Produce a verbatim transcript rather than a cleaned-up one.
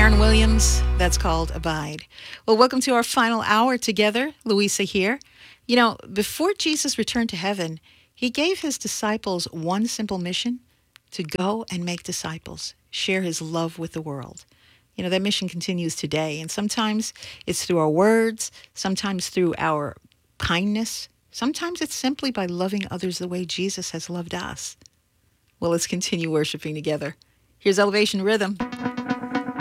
Aaron Williams, that's called Abide. Well, welcome to our final hour together. Louisa here. You know, before Jesus returned to heaven, he gave his disciples one simple mission: to go and make disciples, share his love with the world. You know, that mission continues today, and sometimes it's through our words, sometimes through our kindness, sometimes it's simply by loving others the way Jesus has loved us. Well, let's continue worshiping together. Here's Elevation Rhythm.